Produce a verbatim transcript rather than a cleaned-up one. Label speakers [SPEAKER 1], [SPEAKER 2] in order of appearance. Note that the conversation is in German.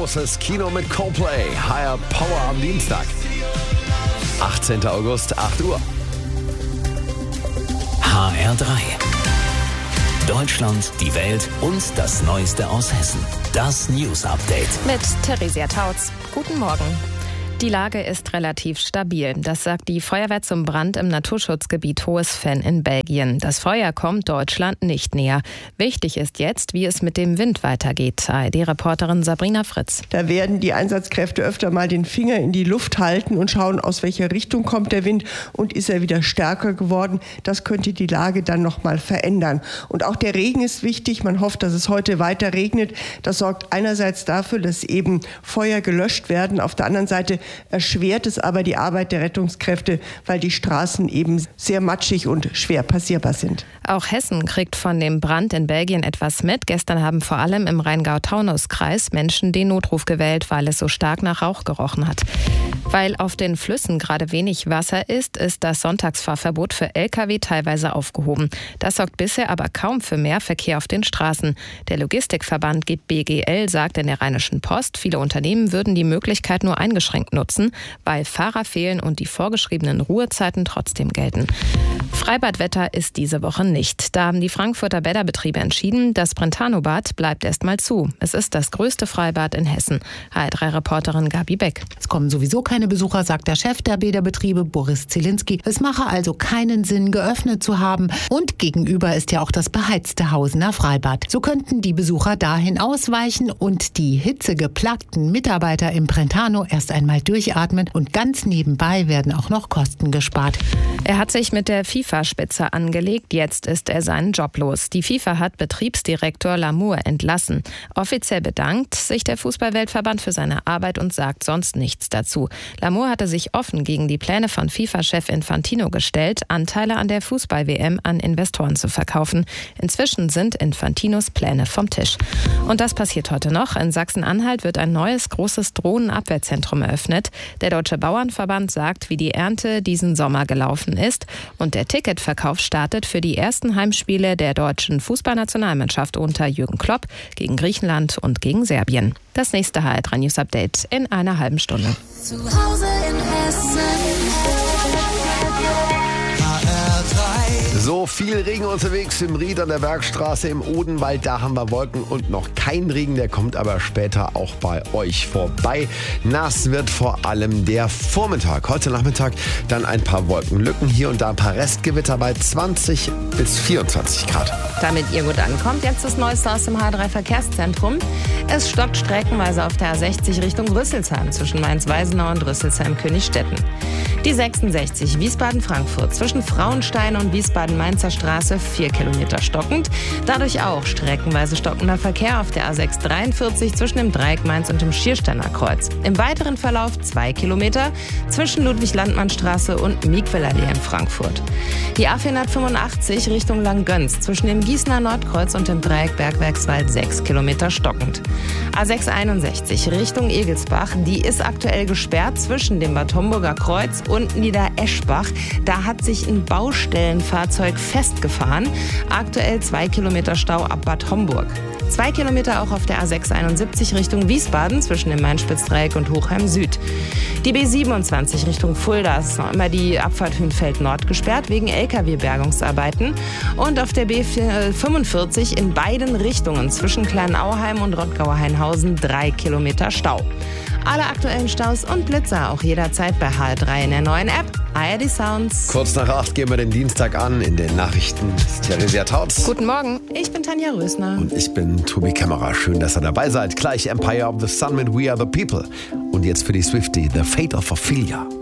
[SPEAKER 1] großes Kino mit Coldplay. Higher Power am Dienstag. achtzehnten August, acht Uhr.
[SPEAKER 2] H R drei. Deutschland, die Welt und das Neueste aus Hessen. Das News Update.
[SPEAKER 3] Mit Theresia Tautz. Guten Morgen. Die Lage ist relativ stabil. Das sagt die Feuerwehr zum Brand im Naturschutzgebiet Hohes Venn in Belgien. Das Feuer kommt Deutschland nicht näher. Wichtig ist jetzt, wie es mit dem Wind weitergeht. A R D-Reporterin Sabrina Fritz.
[SPEAKER 4] Da werden die Einsatzkräfte öfter mal den Finger in die Luft halten und schauen, aus welcher Richtung kommt der Wind und ist er wieder stärker geworden. Das könnte die Lage dann noch mal verändern. Und auch der Regen ist wichtig. Man hofft, dass es heute weiter regnet. Das sorgt einerseits dafür, dass eben Feuer gelöscht werden. Auf der anderen Seite erschwert es aber die Arbeit der Rettungskräfte, weil die Straßen eben sehr matschig und schwer passierbar sind.
[SPEAKER 3] Auch Hessen kriegt von dem Brand in Belgien etwas mit. Gestern haben vor allem im Rheingau-Taunus-Kreis Menschen den Notruf gewählt, weil es so stark nach Rauch gerochen hat. Weil auf den Flüssen gerade wenig Wasser ist, ist das Sonntagsfahrverbot für L K W teilweise aufgehoben. Das sorgt bisher aber kaum für mehr Verkehr auf den Straßen. Der Logistikverband G B G L sagt in der Rheinischen Post, viele Unternehmen würden die Möglichkeit nur eingeschränkt nutzen, weil Fahrer fehlen und die vorgeschriebenen Ruhezeiten trotzdem gelten. Freibadwetter ist diese Woche nicht. Da haben die Frankfurter Bäderbetriebe entschieden, das Brentano-Bad bleibt erstmal zu. Es ist das größte Freibad in Hessen. H R drei-Reporterin Gabi Beck.
[SPEAKER 5] Es kommen sowieso keine Besucher, sagt der Chef der Bäderbetriebe Boris Zielinski. Es mache also keinen Sinn, geöffnet zu haben. Und gegenüber ist ja auch das beheizte Hausener Freibad. So könnten die Besucher dahin ausweichen und die hitzegeplagten Mitarbeiter im Brentano erst einmal durchatmen. Und ganz nebenbei werden auch noch Kosten gespart.
[SPEAKER 3] Er hat sich mit der FIFA-Spitze angelegt. Jetzt ist er seinen Job los. Die FIFA hat Betriebsdirektor Lamour entlassen. Offiziell bedankt sich der Fußballweltverband für seine Arbeit und sagt sonst nichts dazu. Lamour hatte sich offen gegen die Pläne von FIFA-Chef Infantino gestellt, Anteile an der Fußball-W M an Investoren zu verkaufen. Inzwischen sind Infantinos Pläne vom Tisch. Und das passiert heute noch. In Sachsen-Anhalt wird ein neues großes Drohnenabwehrzentrum eröffnet. Der Deutsche Bauernverband sagt, wie die Ernte diesen Sommer gelaufen ist. Und der Ticketverkauf startet für die ersten Heimspiele der deutschen Fußballnationalmannschaft unter Jürgen Klopp gegen Griechenland und gegen Serbien. Das nächste H R drei News Update in einer halben Stunde.
[SPEAKER 6] Zu Hause in Hessen.
[SPEAKER 1] So viel Regen unterwegs im Ried an der Bergstraße, im Odenwald. Da haben wir Wolken und noch kein Regen. Der kommt aber später auch bei euch vorbei. Nass wird vor allem der Vormittag. Heute Nachmittag dann ein paar Wolkenlücken. Hier und da ein paar Restgewitter bei zwanzig bis vierundzwanzig Grad.
[SPEAKER 3] Damit ihr gut ankommt, jetzt das Neueste aus dem H R drei Verkehrszentrum. Es stockt streckenweise auf der A sechzig Richtung Rüsselsheim zwischen Mainz-Weisenau und Rüsselsheim-Königstetten. Die sechsundsechzig Wiesbaden-Frankfurt zwischen Frauenstein und Wiesbaden-Mainzer Straße vier Kilometer stockend. Dadurch auch streckenweise stockender Verkehr auf der A sechs dreiundvierzig zwischen dem Dreieck Mainz und dem Schiersteiner Kreuz. Im weiteren Verlauf zwei Kilometer zwischen Ludwig-Landmann-Straße und Miegwillallee in Frankfurt. Die A vierhundertfünfundachtzig Richtung Langgöns zwischen dem Gießener Nordkreuz und dem Dreieck Bergwerkswald sechs Kilometer stockend. A sechs einundsechzig Richtung Egelsbach, die ist aktuell gesperrt zwischen dem Bad Homburger Kreuz und Niedereschbach. Da hat sich ein Baustellenfahrzeug festgefahren. Aktuell zwei Kilometer Stau ab Bad Homburg. Zwei Kilometer auch auf der A sechs einundsiebzig Richtung Wiesbaden zwischen dem Main-Spitz-Dreieck und Hochheim Süd. Die B siebenundzwanzig Richtung Fulda ist noch immer die Abfahrt Hünfeld Nord gesperrt wegen L K W-Bergungsarbeiten. Und auf der B fünfundvierzig in beiden Richtungen zwischen Kleinauheim und Rottgau-Hainhausen drei Kilometer Stau. Alle aktuellen Staus und Blitzer auch jederzeit bei H R drei in der neuen App A R D Sounds.
[SPEAKER 1] Kurz nach acht gehen wir den Dienstag an. In den Nachrichten ist Theresia Tautz.
[SPEAKER 3] Guten Morgen, ich bin Tanja Rösner.
[SPEAKER 1] Und ich bin Tobi Kämmerer. Schön, dass ihr dabei seid. Gleich Empire of the Sun mit We Are the People. Und jetzt für die Swiftie, The Fate of Ophelia.